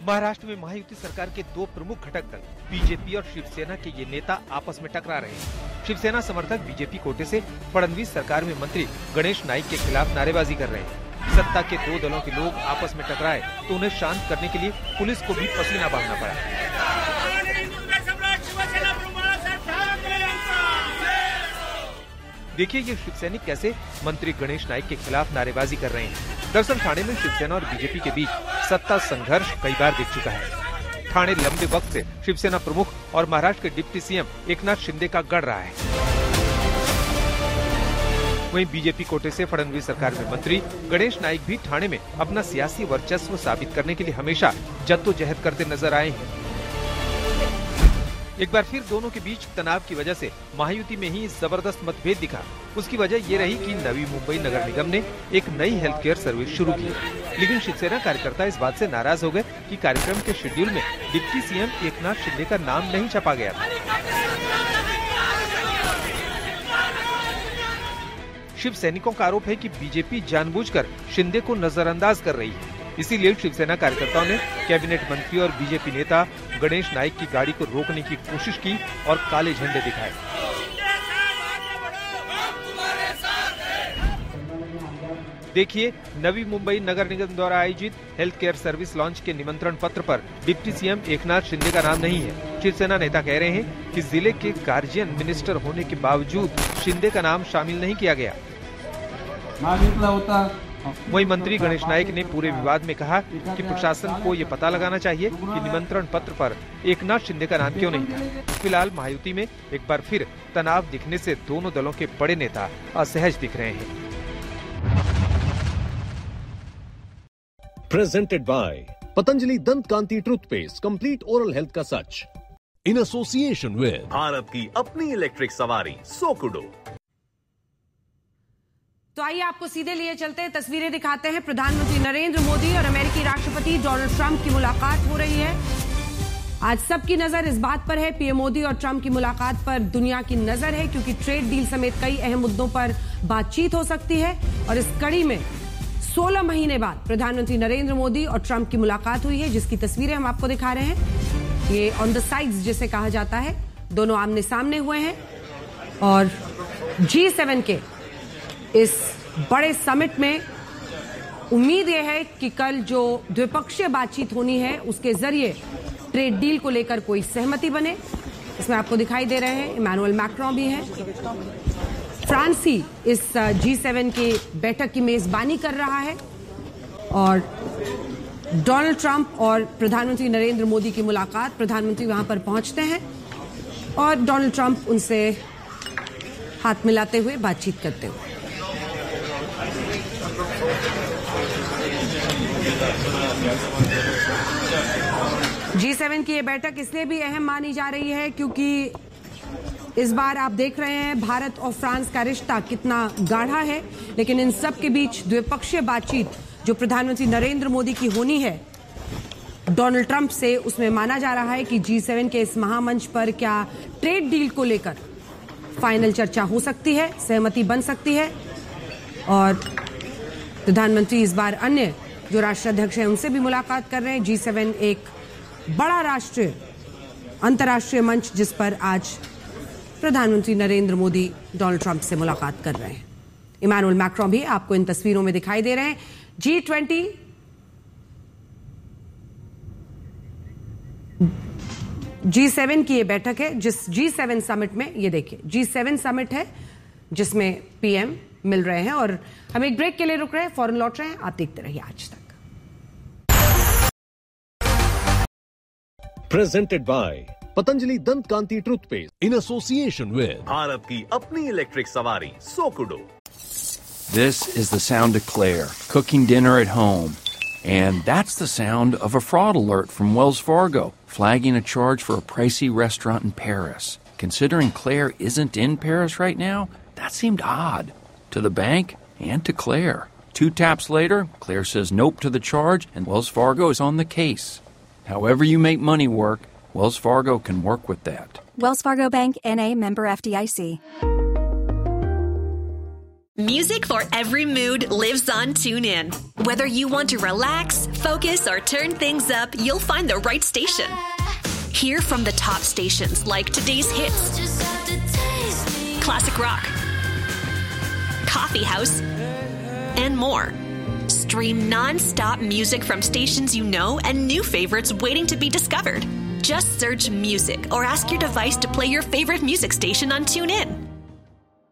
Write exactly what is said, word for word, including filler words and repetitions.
महाराष्ट्र में महायुति सरकार के दो प्रमुख घटक दल बीजेपी और शिवसेना के ये नेता आपस में टकरा रहे हैं। शिवसेना समर्थक बीजेपी कोटे से फडणवीस सरकार में मंत्री गणेश नाईक के खिलाफ नारेबाजी कर रहे हैं। सत्ता के दो दलों के लोग आपस में टकराए तो उन्हें शांत करने के लिए पुलिस को भी पसीना बहाना पड़ा। देखिए ये शिवसैनिक कैसे मंत्री गणेश नाईक के खिलाफ नारेबाजी कर रहे हैं। दरअसल ठाणे में शिवसेना और बीजेपी के बीच सत्ता संघर्ष कई बार दिख चुका है। ठाणे लंबे वक्त से शिवसेना प्रमुख और महाराष्ट्र के डिप्टी सीएम एकनाथ शिंदे का गढ़ रहा है। वहीं बीजेपी कोटे से फडणवीस सरकार में मंत्री गणेश नाईक भी ठाणे में अपना सियासी वर्चस्व साबित करने के लिए हमेशा जद्दोजहद करते नजर आए हैं। एक बार फिर दोनों के बीच तनाव की वजह से महायुति में ही जबरदस्त मतभेद दिखा। उसकी वजह ये रही कि नवी मुंबई नगर निगम ने एक नई हेल्थ केयर सर्विस शुरू की, लेकिन शिवसेना कार्यकर्ता इस बात से नाराज हो गए कि कार्यक्रम के शेड्यूल में डिप्टी सीएम एकनाथ शिंदे का नाम नहीं छपा गया था। शिव सैनिकों का आरोप है कि बीजेपी जानबूझकर शिंदे को नजरअंदाज कर रही है। इसीलिए शिवसेना कार्यकर्ताओं ने कैबिनेट मंत्री और बीजेपी नेता गणेश नाईक की गाड़ी को रोकने की कोशिश की और काले झंडे दिखाए। देखिए नवी मुंबई नगर निगम द्वारा आयोजित हेल्थ केयर सर्विस लॉन्च के निमंत्रण पत्र पर डिप्टी सीएम एकनाथ शिंदे का नाम नहीं है। शिवसेना नेता कह रहे हैं कि जिले के गार्जियन मिनिस्टर होने के बावजूद शिंदे का नाम शामिल नहीं किया गया। वहीं मंत्री गणेश नाईक ने पूरे विवाद में कहा कि प्रशासन को ये पता लगाना चाहिए कि निमंत्रण पत्र पर एकनाथ शिंदे का नाम क्यों नहीं था। फिलहाल महायुति में एक बार फिर तनाव दिखने से दोनों दलों के बड़े नेता असहज दिख रहे हैं। Presented by Patanjali Dant Kanti Toothpaste, Complete Oral Health का सच, in association with भारत की अपनी इलेक्ट्रिक सवारी सोकुडो। तो आइए आपको सीधे लिए चलते हैं, तस्वीरें दिखाते हैं। प्रधानमंत्री नरेंद्र मोदी और अमेरिकी राष्ट्रपति डोनाल्ड ट्रंप की मुलाकात हो रही है। आज सबकी नजर इस बात पर है, पीएम मोदी और ट्रंप की मुलाकात पर दुनिया की नजर है, क्योंकि ट्रेड डील समेत कई अहम मुद्दों पर बातचीत हो सकती है। और इस कड़ी में सोलह महीने बाद प्रधानमंत्री नरेंद्र मोदी और ट्रंप की मुलाकात हुई है, जिसकी तस्वीरें हम आपको दिखा रहे हैं। ये ऑन द साइड्स जिसे कहा जाता है, दोनों आमने सामने हुए हैं। और जी सेवन के इस बड़े समिट में उम्मीद यह है कि कल जो द्विपक्षीय बातचीत होनी है उसके जरिए ट्रेड डील को लेकर कोई सहमति बने। इसमें आपको दिखाई दे रहे हैं इमैनुअल मैक्रोन भी हैं। फ्रांसी इस जी सेवन की बैठक की मेजबानी कर रहा है और डोनाल्ड ट्रंप और प्रधानमंत्री नरेंद्र मोदी की मुलाकात, प्रधानमंत्री वहां पर पहुंचते हैं और डोनाल्ड ट्रंप उनसे हाथ मिलाते हुए बातचीत करते हुए। जी सेवन की यह बैठक इसलिए भी अहम मानी जा रही है क्योंकि इस बार आप देख रहे हैं भारत और फ्रांस का रिश्ता कितना गाढ़ा है, लेकिन इन सब के बीच द्विपक्षीय बातचीत जो प्रधानमंत्री नरेंद्र मोदी की होनी है डोनाल्ड ट्रंप से, उसमें माना जा रहा है कि जी सेवन के इस महामंच पर क्या ट्रेड डील को लेकर फाइनल चर्चा हो सकती है, सहमति बन सकती है। और प्रधानमंत्री इस बार अन्य जो राष्ट्राध्यक्ष हैं उनसे भी मुलाकात कर रहे हैं। जी सेवन एक बड़ा राष्ट्रीय अंतर्राष्ट्रीय मंच जिस पर आज प्रधानमंत्री नरेंद्र मोदी डोनाल्ड ट्रंप से मुलाकात कर रहे हैं। इमैनुअल मैक्रोन भी आपको इन तस्वीरों में दिखाई दे रहे हैं। जी ट्वेंटी जी सेवन की ये बैठक है, जिस जी सेवन समिट में ये देखिए जी सेवन समिट है जिसमें पीएम मिल रहे हैं। और हम एक ब्रेक के लिए रुक रहे हैं, फौरन लौट रहे हैं। आप देखते रहिए आज तक। Presented by Patanjali Dant Kanti Toothpaste, in association with Bharat की अपनी इलेक्ट्रिक सवारी सोकुडो। This is the sound of Claire cooking dinner at home. And that's the sound of a fraud alert from Wells Fargo, flagging a charge for a pricey restaurant in Paris. Considering Claire isn't in Paris right now, that seemed odd to the bank and to Claire. Two taps later, Claire says nope to the charge and Wells Fargo is on the case. However you make money work, Wells Fargo can work with that. Wells Fargo Bank, N A, member F D I C. Music for every mood lives on TuneIn. Whether you want to relax, focus, or turn things up, you'll find the right station. Hear from the top stations like today's hits, classic rock, coffee house, and more. Stream non-stop music from stations you know and new favorites waiting to be discovered. Just search music or ask your device to play your favorite music station on TuneIn.